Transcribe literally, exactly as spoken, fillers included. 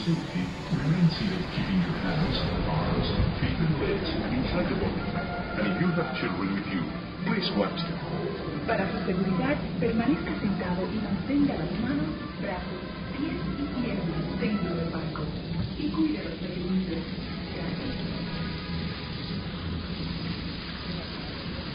safety, remain seated, keeping your hands, arms, feet, and legs inside the body. And if you have children with you, please watch them. Para su seguridad, permanezca sentado y mantenga las manos, brazos, pies y piernas dentro del barco.